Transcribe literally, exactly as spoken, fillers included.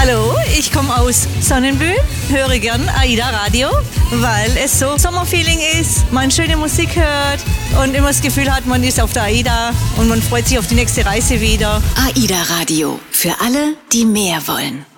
Hallo, ich komme aus Sonnenbühl, höre gern AIDA Radio, weil es so Sommerfeeling ist, man schöne Musik hört und immer das Gefühl hat, man ist auf der AIDA und man freut sich auf die nächste Reise wieder. AIDA Radio, für alle, die mehr wollen.